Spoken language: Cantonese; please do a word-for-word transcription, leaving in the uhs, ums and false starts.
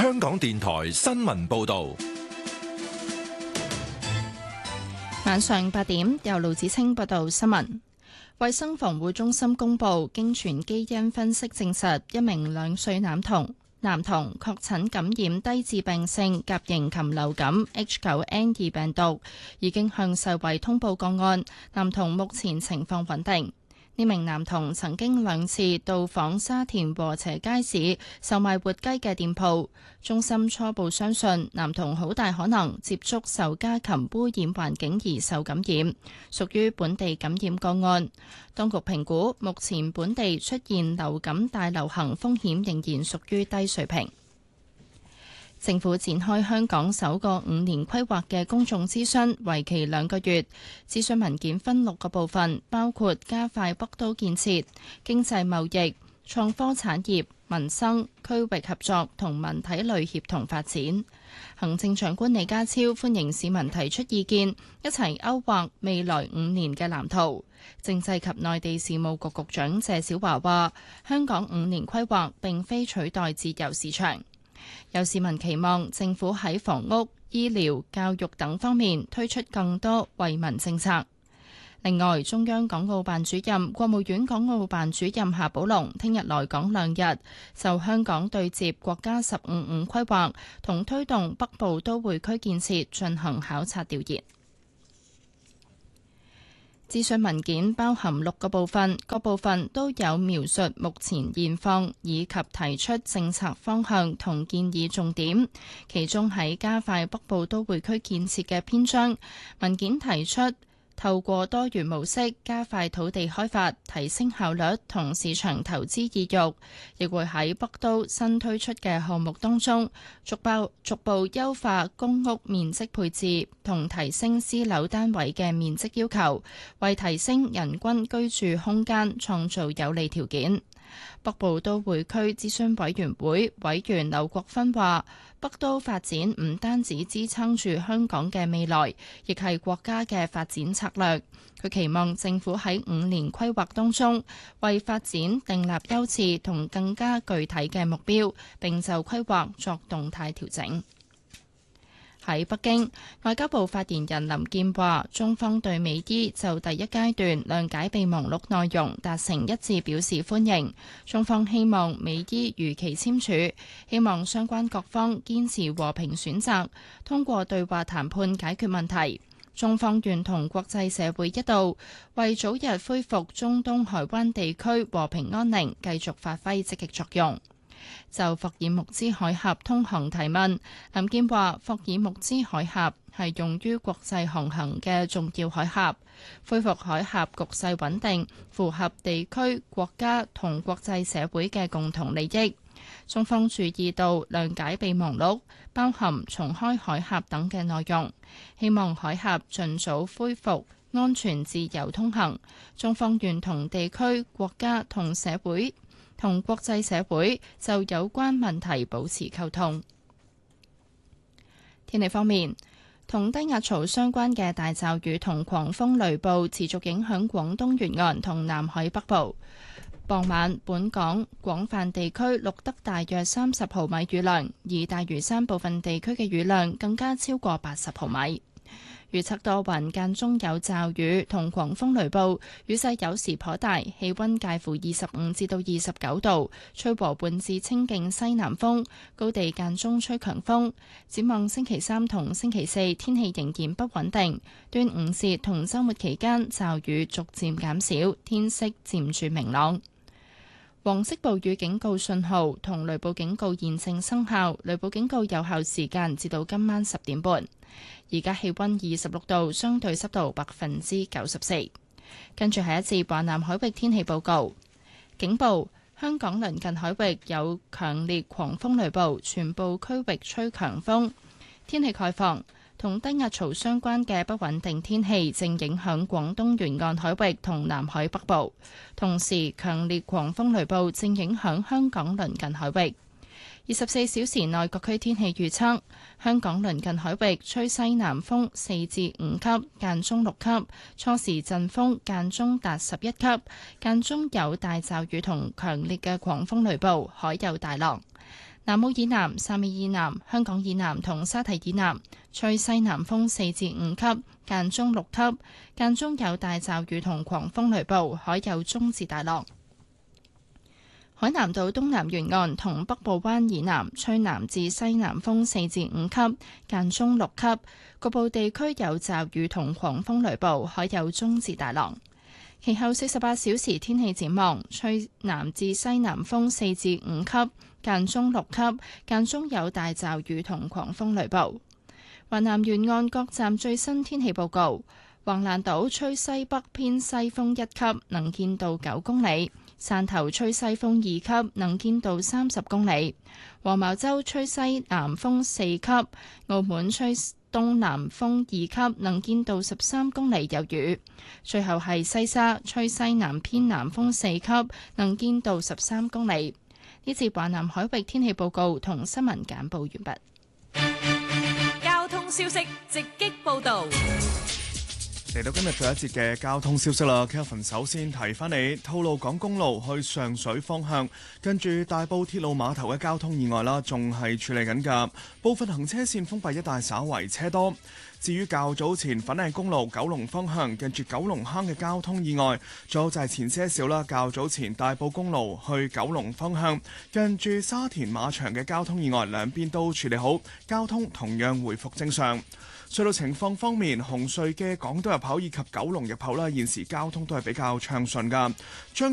香港電台新聞報道。 晚上八點，由盧子清報道新聞。衛生防護中心公布，經全基因分析證實，一名兩歲男童男童確診感染低致病性甲型禽流感 H 九 N 二病毒，已經向世衛通報個案。男童目前情況穩定。呢名男童曾經兩次到訪沙田禾輋街市售賣活雞嘅店鋪。中心初步相信男童好大可能接觸受家禽污染環境而受感染，屬於本地感染個案。當局評估目前本地出現流感大流行風險仍然屬於低水平。政府展開香港首個五年規劃嘅公眾諮詢，為期兩個月。諮詢文件分六個部分，包括加快北都建設、經濟貿易、創科產業、民生、區域合作同文體類協同發展。行政長官李家超歡迎市民提出意見，一齊勾畫未來五年嘅藍圖。政制及內地事務局局長謝小華話：香港五年規劃並非取代自由市場。有市民期望政府喺房屋、醫療、教育等方面推出更多惠民政策。另外，中央港澳辦主任、國務院港澳辦主任夏寶龍聽日來港兩日，就香港對接國家十五五規劃同推動北部都會區建設進行考察調研。諮詢文件包含六個部分，各部分都有描述目前現況以及提出政策方向同建議重點。其中喺加快北部都會區建設嘅篇章，文件提出透過多元模式加快土地開發，提升效率同市場投資意欲，亦會喺北都新推出嘅項目當中，逐步逐步優化公屋面積配置同提升私樓單位嘅面積要求，為提升人均居住空間創造有利條件。北部都會區諮詢委員會委員劉國勳話：北都發展唔單止支撐住香港嘅未來，亦係國家嘅發展策略。佢期望政府喺五年規劃當中，為發展訂立優次同更加具體嘅目標，並就規劃作動態調整。喺北京，外交部發言人林健話：中方對美伊就第一階段諒解備忘錄內容達成一致表示歡迎。中方希望美伊如期簽署，希望相關各方堅持和平選擇，通過對話談判解決問題。中方願同國際社會一道，為早日恢復中東海灣地區和平安寧繼續發揮積極作用。就霍爾木茲海峽通航提問，林健話：霍爾木茲海峽係用於國際航行嘅重要海峽，恢復海峽局勢穩定，符合地區國家同國際社會嘅共同利益。中方注意到諒解備忘錄包含重開海峽等嘅內容，希望海峽盡早恢復安全自由通行。中方願同地區國家同社會同國際社會就有關問題保持溝通。天氣方面，同低壓槽相關嘅大驟雨同狂風雷暴持續影響廣東沿岸同南海北部。傍晚，本港廣泛地區錄得大約三十毫米雨量，而大嶼山部分地區嘅雨量更加超過八十毫米。預測多雲，間中有驟雨同狂風雷暴，雨勢有時頗大，氣溫介乎二十五至到二十九度，吹和緩至清勁西南風，高地間中吹強風。展望星期三同星期四，天氣仍然不穩定。端午節同週末期間，驟雨逐漸減少，天色漸轉明朗。黃色暴雨警告信號同雷暴警告現正生效，雷暴警告有效時間至到今晚十點半。而家氣溫二十六度，相對濕度百分之九十四。跟住係一次華南海域天氣報告。警報：香港鄰近海域有強烈狂風雷暴，全部區域吹強風。天氣概況：同低壓槽相關嘅不穩定天氣正影響廣東沿岸海域同南海北部，同時強烈狂風雷暴正影響香港鄰近海域。二十四小時內各區天氣預測：香港鄰近海域吹西南風四至五級，間中六級，初時陣風間中達十一級，間中有大驟雨同強烈嘅狂風雷暴，海有大浪。 南澳以南、汕尾以南、香港以南同沙堤以南吹西南風四至五級，間中六級，間中有大驟雨同狂風雷暴，海有中至大浪。海南島東南沿岸同北部灣以南吹南至西南風四至五級，間中六級，局部地區有驟雨同狂風雷暴，海有中至大浪。其後四十八小時天氣展望，吹南至西南風四至五級，間中六級，間中有大驟雨同狂風雷暴。華南沿岸各站最新天氣報告：橫瀾島吹西北偏西風一級，能見度九公里；汕頭吹西風二級，能見度三十公里；黃茅洲吹西南風四級；澳門吹東南風二級，能見度十三公里，有雨。最後係西沙吹西南偏南風四級，能見度十三公里。呢節華南海域天氣報告同新聞簡報完畢。 交通消息直擊報道。 嚟到今日最後一節嘅交通消息啦 Kelvin 首先提翻你，吐露港公路去上水方向，跟住大埔鐵路碼頭嘅交通意外啦，仲係處理緊㗎，部分行車線封閉一帶稍為車多。至於較早前粉嶺公路九龍方向，跟住九龍坑嘅交通意外，仲有就係前些少啦。較早前大埔公路去九龍方向，跟住沙田馬場嘅交通意外，兩邊都處理好，交通同樣回復正常。隧道情況方面，紅隧嘅港島入口以及九龍入口啦，現時交通都係比較暢順㗎。將